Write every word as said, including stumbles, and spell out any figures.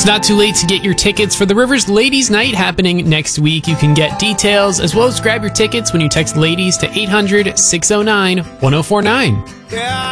It's not too late to get your tickets for the Rivers Ladies Night happening next week. You can get details as well as grab your tickets when you text LADIES to eight hundred, six oh nine, one oh four nine. Yeah.